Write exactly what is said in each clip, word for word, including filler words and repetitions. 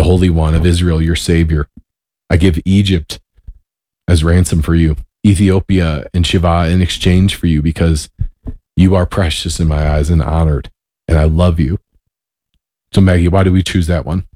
the Holy One of Israel, your Savior. I give Egypt as ransom for you, Ethiopia and Shiva in exchange for you, because you are precious in my eyes and honored, and I love you. So Maggie, why do we choose that one?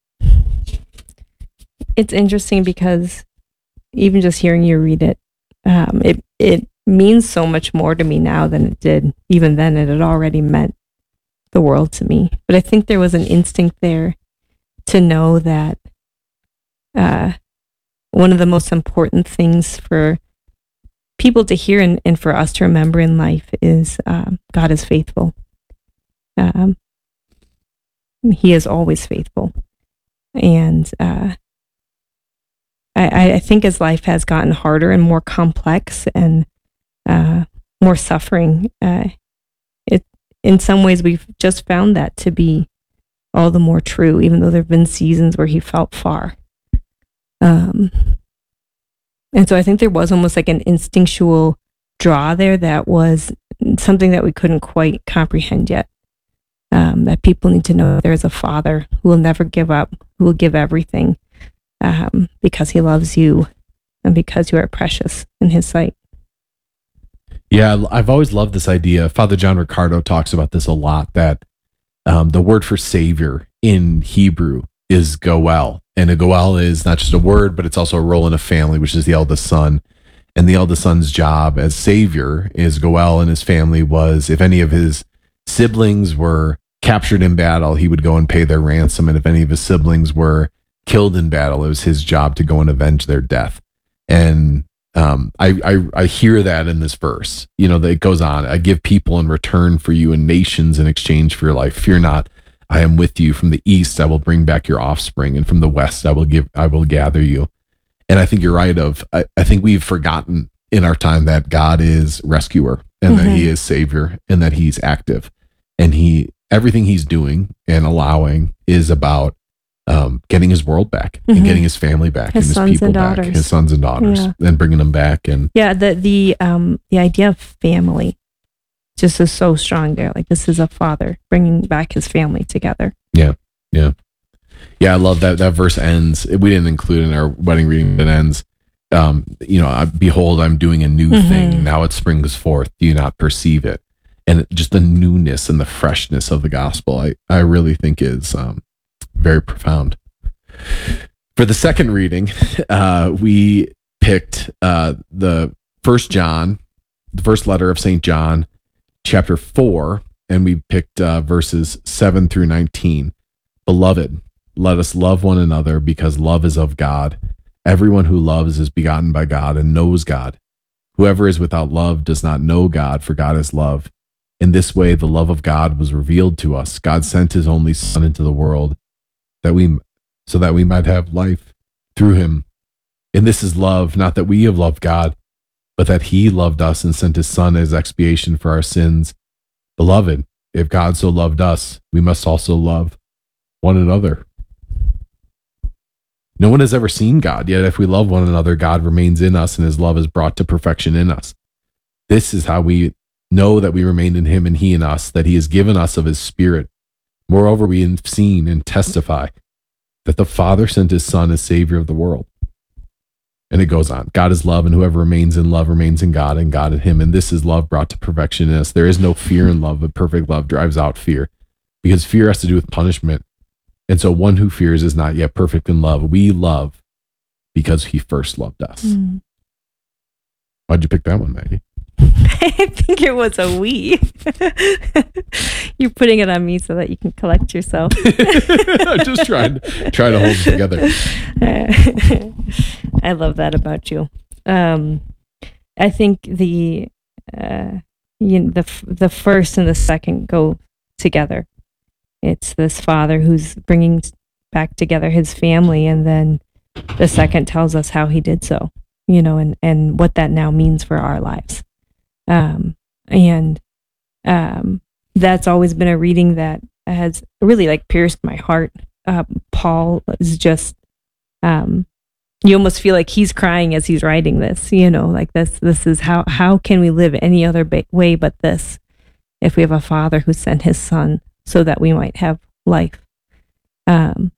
It's interesting because even just hearing you read it, um, it it means so much more to me now than it did even then. It had already meant the world to me. But I think there was an instinct there to know that uh, one of the most important things for people to hear and, and for us to remember in life is um, God is faithful. Um, he is always faithful. And uh, I, I think as life has gotten harder and more complex and uh, more suffering, uh, it in some ways we've just found that to be all the more true, even though there have been seasons where he felt far. Um, and so I think there was almost like an instinctual draw there that was something that we couldn't quite comprehend yet. Um, that people need to know there is a Father who will never give up, who will give everything um, because he loves you and because you are precious in his sight. Yeah, I've always loved this idea. Father John Ricardo talks about this a lot, that um, the word for Savior in Hebrew is Goel. And a Goel is not just a word, but it's also a role in a family, which is the eldest son. And the eldest son's job as Savior is Goel, and his family was, if any of his siblings were captured in battle, he would go and pay their ransom. And if any of his siblings were killed in battle, it was his job to go and avenge their death. And um, I, I, I hear that in this verse, you know, that it goes on. I give people in return for you and nations in exchange for your life. Fear not, I am with you. From the east, I will bring back your offspring. And from the west, I will give, I will gather you. And I think you're right of, I, I think we've forgotten in our time that God is rescuer and mm-hmm. that he is Savior and that he's active. And he, everything he's doing and allowing is about um, getting his world back mm-hmm. and getting his family back his and his people back, daughters. his sons and daughters, yeah. and bringing them back. And yeah, the the um the idea of family just is so strong there. Like, this is a father bringing back his family together. Yeah, yeah, yeah. I love that. That verse ends. We didn't include in our wedding reading. That ends. Um, you know, behold, I'm doing a new mm-hmm. thing. Now it springs forth. Do you not perceive it? And just the newness and the freshness of the gospel, I, I really think is um, very profound. For the second reading, uh, we picked uh, the First John, the first letter of Saint John, chapter four, and we picked uh, verses seven through nineteen. Beloved, let us love one another, because love is of God. Everyone who loves is begotten by God and knows God. Whoever is without love does not know God, for God is love. In this way, the love of God was revealed to us. God sent his only Son into the world that we, so that we might have life through him. And this is love, not that we have loved God, but that he loved us and sent his Son as expiation for our sins. Beloved, if God so loved us, we must also love one another. No one has ever seen God, yet if we love one another, God remains in us and his love is brought to perfection in us. This is how we know that we remain in him and he in us, that he has given us of his Spirit. Moreover, we have seen and testify that the Father sent his Son as Savior of the world. And it goes on. God is love, and whoever remains in love remains in God, and God in him. And this is love brought to perfection in us. There is no fear in love, but perfect love drives out fear, because fear has to do with punishment. And so one who fears is not yet perfect in love. We love because he first loved us. Mm. Why'd you pick that one, Maggie? I think it was a we. You're putting it on me so that you can collect yourself. I'm just trying, trying to hold it together. I love that about you. Um, I think the uh, you know, the the first and the second go together. It's this father who's bringing back together his family, and then the second tells us how he did so, you know, and, and what that now means for our lives. Um, and um, that's always been a reading that has really like pierced my heart. Uh, Paul is just, um, you almost feel like he's crying as he's writing this, you know, like this, this is how, how can we live any other ba- way but this, if we have a father who sent his Son so that we might have life. Um,